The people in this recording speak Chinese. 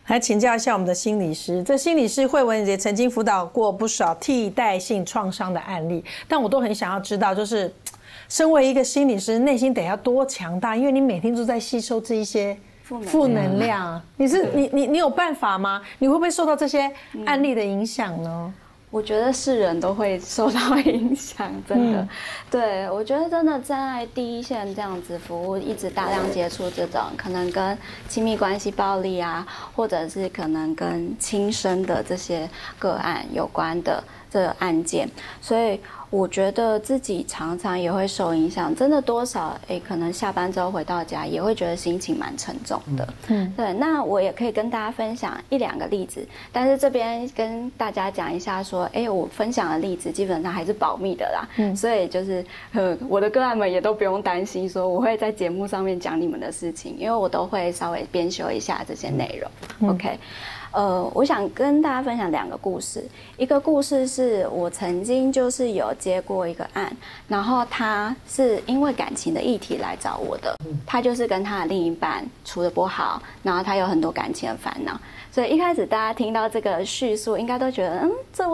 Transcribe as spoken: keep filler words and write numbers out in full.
来请教一下我们的心理师。这心理师慧文也曾经辅导过不少替代性创伤的案例，但我都很想要知道，就是身为一个心理师，内心得要多强大，因为你每天都在吸收这一些负能量。你是你你你有办法吗？你会不会受到这些案例的影响呢？ 我觉得是人都会受到影响，真的。嗯、对，我觉得真的在第一线这样子服务，一直大量接触这种可能跟亲密关系暴力啊，或者是可能跟轻生的这些个案有关的这个案件，所以我觉得自己常常也会受影响，真的多少诶，可能下班之后回到家也会觉得心情蛮沉重的。嗯，对，那我也可以跟大家分享一两个例子，但是这边跟大家讲一下说，哎，我分享的例子基本上还是保密的啦。嗯，所以就是呃，我的个案们也都不用担心说我会在节目上面讲你们的事情，因为我都会稍微编修一下这些内容。嗯、OK。呃，我想跟大家分享两个故事。一个故事是我曾经就是有接过一个案，然后他是因为感情的议题来找我的。他就是跟他的另一半处得不好，然后他有很多感情的烦恼，所以一开始大家听到这个叙述，应该都觉得，嗯，这